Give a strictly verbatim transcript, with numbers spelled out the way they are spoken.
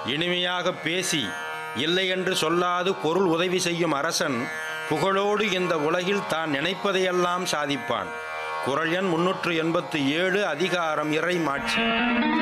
இனிமையாக பேசி இல்லை என்று சொல்லாது பொருள் உதவி செய்யும் அரசன் புகழோடு இந்த உலகில் தான் நினைப்பதையெல்லாம் சாதிப்பான். குறள் எண் முன்னூற்று எண்பத்தி ஏழு, அதிகாரம் இறைமாட்சி.